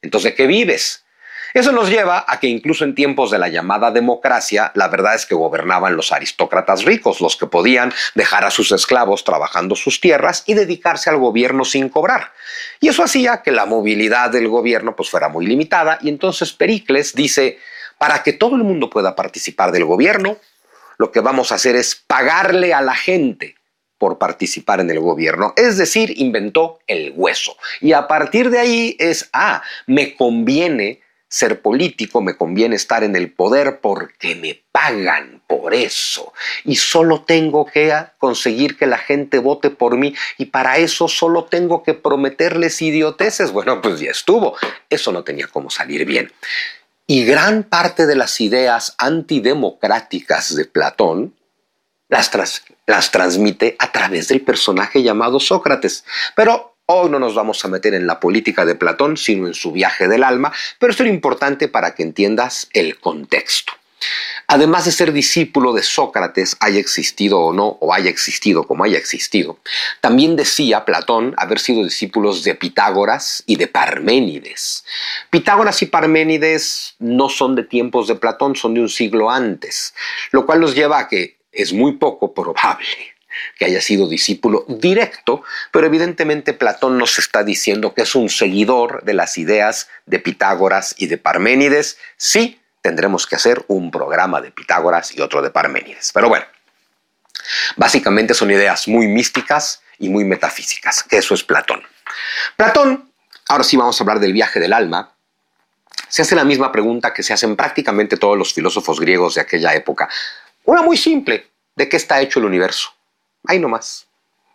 Entonces, ¿de qué vives? Eso nos lleva a que incluso en tiempos de la llamada democracia, la verdad es que gobernaban los aristócratas ricos, los que podían dejar a sus esclavos trabajando sus tierras y dedicarse al gobierno sin cobrar. Y eso hacía que la movilidad del gobierno pues fuera muy limitada, y entonces Pericles dice, para que todo el mundo pueda participar del gobierno, lo que vamos a hacer es pagarle a la gente por participar en el gobierno. Es decir, inventó el hueso. Y a partir de ahí es, me conviene ser político, me conviene estar en el poder porque me pagan por eso. Y solo tengo que conseguir que la gente vote por mí, y para eso solo tengo que prometerles idioteces. Bueno, pues ya estuvo. Eso no tenía cómo salir bien. Y gran parte de las ideas antidemocráticas de Platón las transmite a través del personaje llamado Sócrates. Pero hoy no nos vamos a meter en la política de Platón, sino en su viaje del alma, pero esto es importante para que entiendas el contexto. Además de ser discípulo de Sócrates, haya existido o no, o haya existido como haya existido, también decía Platón haber sido discípulos de Pitágoras y de Parménides. Pitágoras y Parménides no son de tiempos de Platón, son de un siglo antes, lo cual nos lleva a que es muy poco probable que haya sido discípulo directo, pero evidentemente Platón nos está diciendo que es un seguidor de las ideas de Pitágoras y de Parménides. Sí, tendremos que hacer un programa de Pitágoras y otro de Parménides. Pero bueno, básicamente son ideas muy místicas y muy metafísicas, que eso es Platón. Platón, ahora sí vamos a hablar del viaje del alma, se hace la misma pregunta que se hacen prácticamente todos los filósofos griegos de aquella época. Una muy simple, ¿de qué está hecho el universo? Ahí nomás.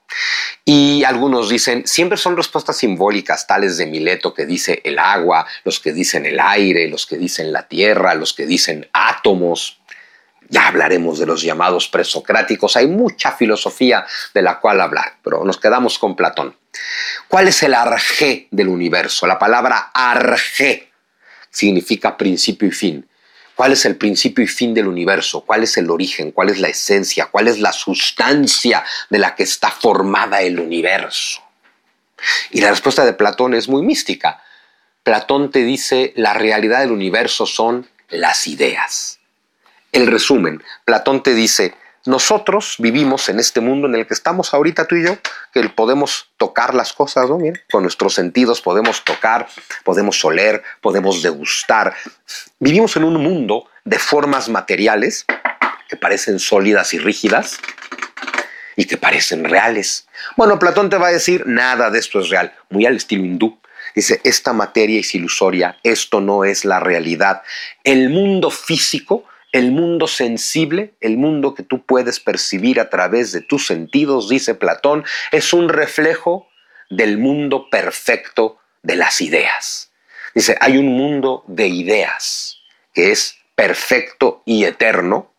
Y algunos dicen, siempre son respuestas simbólicas, tales de Mileto, que dice el agua, los que dicen el aire, los que dicen la tierra, los que dicen átomos. Ya hablaremos de los llamados presocráticos, hay mucha filosofía de la cual hablar, pero nos quedamos con Platón. ¿Cuál es el arjé del universo? La palabra arjé significa principio y fin. ¿Cuál es el principio y fin del universo? ¿Cuál es el origen? ¿Cuál es la esencia? ¿Cuál es la sustancia de la que está formada el universo? Y la respuesta de Platón es muy mística. Platón te dice, la realidad del universo son las ideas. El resumen, Platón te dice, nosotros vivimos en este mundo en el que estamos ahorita tú y yo, que podemos tocar las cosas, ¿no? Bien, con nuestros sentidos podemos tocar, podemos oler, podemos degustar. Vivimos en un mundo de formas materiales que parecen sólidas y rígidas y que parecen reales. Bueno, Platón te va a decir, nada de esto es real, muy al estilo hindú. Dice, esta materia es ilusoria, esto no es la realidad. El mundo físico, el mundo sensible, el mundo que tú puedes percibir a través de tus sentidos, dice Platón, es un reflejo del mundo perfecto de las ideas. Dice, hay un mundo de ideas que es perfecto y eterno,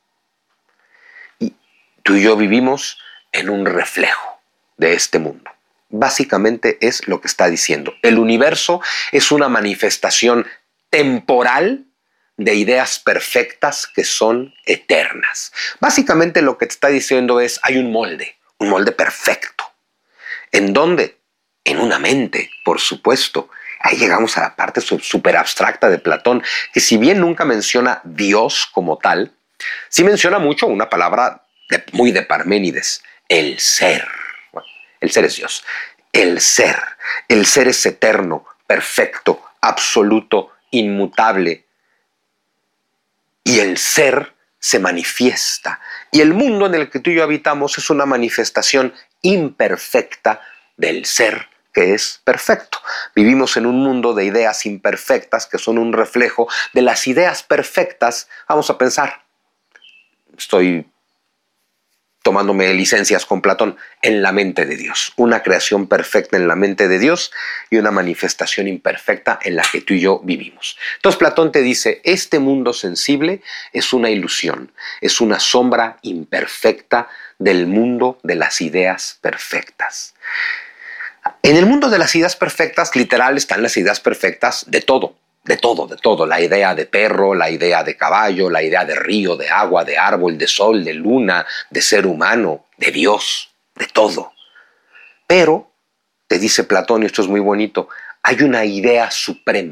y tú y yo vivimos en un reflejo de este mundo. Básicamente es lo que está diciendo. El universo es una manifestación temporal de ideas perfectas que son eternas. Básicamente lo que te está diciendo es, hay un molde perfecto. ¿En dónde? En una mente, por supuesto. Ahí llegamos a la parte súper abstracta de Platón, que si bien nunca menciona Dios como tal, sí menciona mucho una palabra muy de Parménides, el ser. Bueno, el ser es Dios. El ser es eterno, perfecto, absoluto, inmutable. Y el ser se manifiesta. Y el mundo en el que tú y yo habitamos es una manifestación imperfecta del ser que es perfecto. Vivimos en un mundo de ideas imperfectas que son un reflejo de las ideas perfectas. Vamos a pensar, estoy tomándome licencias con Platón, en la mente de Dios. Una creación perfecta en la mente de Dios y una manifestación imperfecta en la que tú y yo vivimos. Entonces Platón te dice, este mundo sensible es una ilusión, es una sombra imperfecta del mundo de las ideas perfectas. En el mundo de las ideas perfectas, literal, están las ideas perfectas de todo. De todo, la idea de perro, la idea de caballo, la idea de río, de agua, de árbol, de sol, de luna, de ser humano, de Dios, de todo. Pero, te dice Platón, y esto es muy bonito, hay una idea suprema